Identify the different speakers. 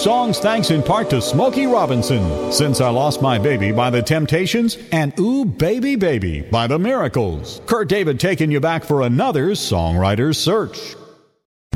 Speaker 1: songs thanks in part to Smokey Robinson, Since I Lost My Baby by The Temptations, and Ooh Baby Baby by The Miracles. Kurt David taking you back for another Songwriter's Search.